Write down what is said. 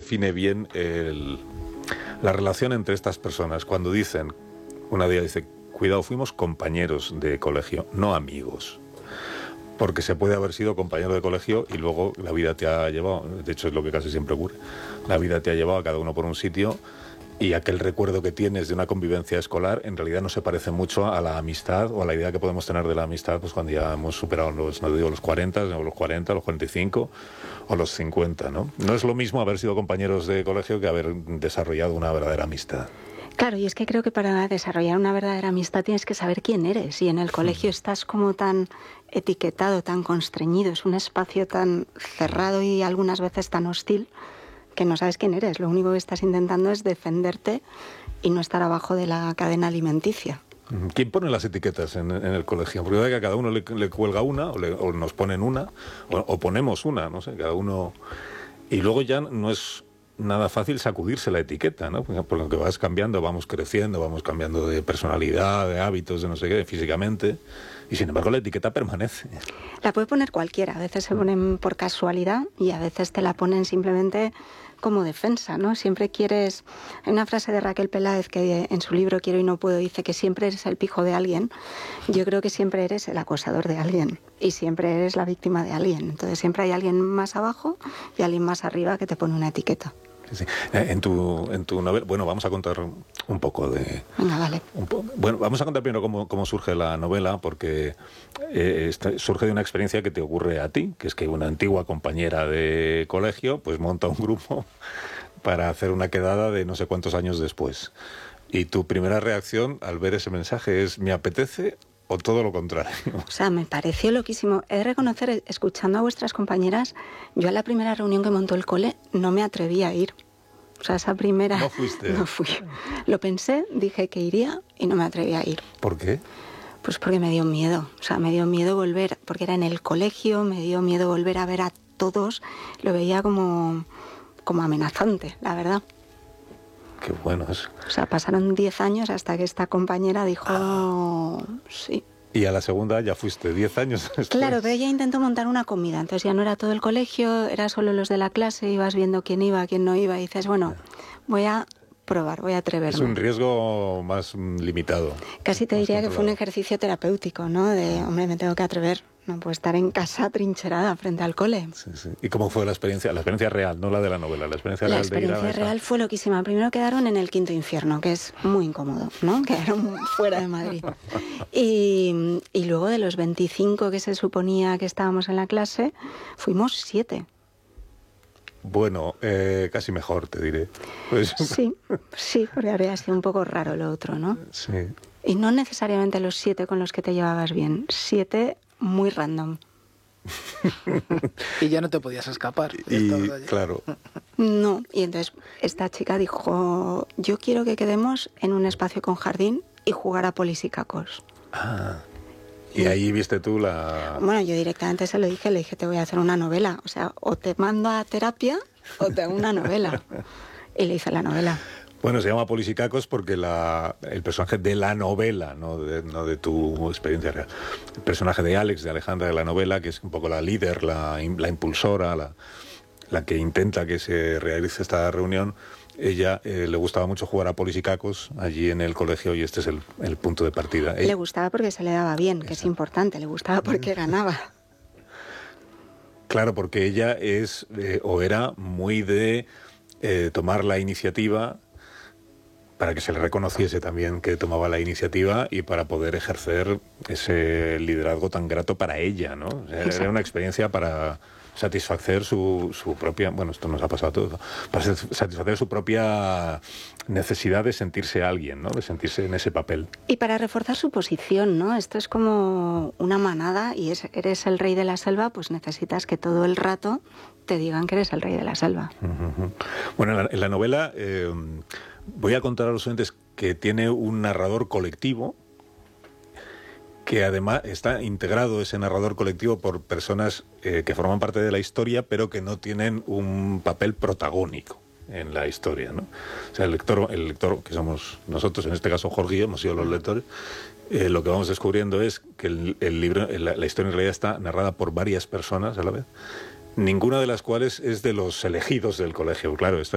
define bien la relación entre estas personas. Cuando dicen, una de ellas dice, cuidado, fuimos compañeros de colegio, no amigos. Porque se puede haber sido compañero de colegio y luego la vida te ha llevado, de hecho es lo que casi siempre ocurre, la vida te ha llevado a cada uno por un sitio y aquel recuerdo que tienes de una convivencia escolar en realidad no se parece mucho a la amistad o a la idea que podemos tener de la amistad pues cuando ya hemos superado los 40, los 45 o los 50, ¿no? No es lo mismo haber sido compañeros de colegio que haber desarrollado una verdadera amistad. Claro, y es que creo que para desarrollar una verdadera amistad tienes que saber quién eres. Y en el colegio estás como tan etiquetado, tan constreñido, es un espacio tan cerrado y algunas veces tan hostil que no sabes quién eres. Lo único que estás intentando es defenderte y no estar abajo de la cadena alimenticia. ¿Quién pone las etiquetas en el colegio? Porque a cada uno le cuelga una, o nos ponen una, o ponemos una, no sé, cada uno... Y luego ya no es nada fácil sacudirse la etiqueta, ¿no? Por lo que vas cambiando, vamos creciendo, vamos cambiando de personalidad, de hábitos, de no sé qué, físicamente, y sin embargo la etiqueta permanece. La puede poner cualquiera, a veces se ponen por casualidad y a veces te la ponen simplemente como defensa, ¿no? Siempre quieres... Hay una frase de Raquel Peláez que en su libro Quiero y no puedo dice que siempre eres el pijo de alguien. Yo creo que siempre eres el acosador de alguien y siempre eres la víctima de alguien. Entonces siempre hay alguien más abajo y alguien más arriba que te pone una etiqueta. Sí. En tu novela, bueno, vamos a contar un poco de... Venga, vale. Bueno, vamos a contar primero cómo surge la novela, porque surge de una experiencia que te ocurre a ti, que es que una antigua compañera de colegio pues monta un grupo para hacer una quedada de no sé cuántos años después. Y tu primera reacción al ver ese mensaje es ¿me apetece o todo lo contrario? O sea, me pareció loquísimo. He de reconocer, escuchando a vuestras compañeras, yo a la primera reunión que montó el cole no me atreví a ir. O sea, esa primera... ¿No fuiste? No fui. Lo pensé, dije que iría y no me atreví a ir. ¿Por qué? Pues porque me dio miedo. O sea, me dio miedo volver, porque era en el colegio, me dio miedo volver a ver a todos. Lo veía como amenazante, la verdad. Qué bueno eso. O sea, pasaron 10 años hasta que esta compañera dijo... Sí. Y a la segunda ya fuiste 10 años después. Claro, pero ella intentó montar una comida, entonces ya no era todo el colegio, era solo los de la clase, ibas viendo quién iba, quién no iba, y dices, bueno, voy a probar, voy a atreverme. Es un riesgo más limitado. Casi te diría que fue un ejercicio terapéutico, ¿no? De, hombre, me tengo que atrever, no puedo estar en casa trincherada frente al cole. Sí, sí. ¿Y cómo fue la experiencia? La experiencia real, no la de la novela, la experiencia real de ir a... La experiencia real fue loquísima. Primero quedaron en el quinto infierno, que es muy incómodo, ¿no? Quedaron fuera de Madrid. Y luego de los 25 que se suponía que estábamos en la clase, fuimos 7. Bueno, casi mejor, te diré. Pues... Sí, porque habría sido un poco raro lo otro, ¿no? Sí. Y no necesariamente los 7 con los que te llevabas bien, 7 muy random. Y ya no te podías escapar. Y claro. No, y entonces esta chica dijo, yo quiero que quedemos en un espacio con jardín y jugar a polis y cacos. Ah. Y ahí viste tú la... Bueno, yo directamente se lo dije, le dije, te voy a hacer una novela. O sea, o te mando a terapia o te hago una novela. Y le hice la novela. Bueno, se llama Polis y Cacos porque el personaje de la novela, no de tu experiencia real. El personaje de Alex, de Alejandra de la novela, que es un poco la líder, la impulsora, la que intenta que se realice esta reunión. Ella le gustaba mucho jugar a Polis y Cacos allí en el colegio y este es el punto de partida. Le gustaba porque se le daba bien, que es importante, le gustaba porque ganaba. Claro, porque ella es o era muy de tomar la iniciativa para que se le reconociese también que tomaba la iniciativa y para poder ejercer ese liderazgo tan grato para ella, ¿no? O sea, era una experiencia para satisfacer su propia... Bueno, esto nos ha pasado a todos. Para satisfacer su propia necesidad de sentirse alguien, ¿no? De sentirse en ese papel. Y para reforzar su posición, ¿no? Esto es como una manada y eres el rey de la selva, pues necesitas que todo el rato te digan que eres el rey de la selva. Uh-huh. Bueno, en la novela voy a contar a los oyentes que tiene un narrador colectivo que además está integrado ese narrador colectivo por personas que forman parte de la historia, pero que no tienen un papel protagónico en la historia, ¿no? O sea, el lector que somos nosotros, en este caso Jorge y yo, hemos sido los lectores, lo que vamos descubriendo es que el libro, la historia en realidad está narrada por varias personas a la vez, ninguna de las cuales es de los elegidos del colegio. Claro,